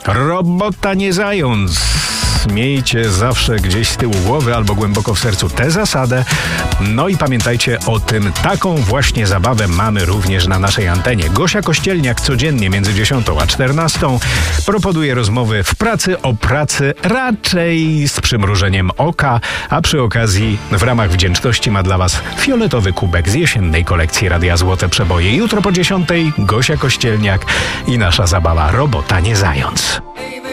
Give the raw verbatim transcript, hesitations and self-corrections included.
Robota nie zając. Miejcie zawsze gdzieś z tyłu głowy albo głęboko w sercu tę zasadę. No i pamiętajcie o tym, taką właśnie zabawę mamy również na naszej antenie. Gosia Kościelniak codziennie między dziesiątą a czternastą proponuje rozmowy w pracy o pracy, raczej z przymrużeniem oka, a przy okazji w ramach wdzięczności ma dla Was fioletowy kubek z jesiennej kolekcji Radia Złote Przeboje. Jutro po dziesiątej Gosia Kościelniak i nasza zabawa Robota nie zając.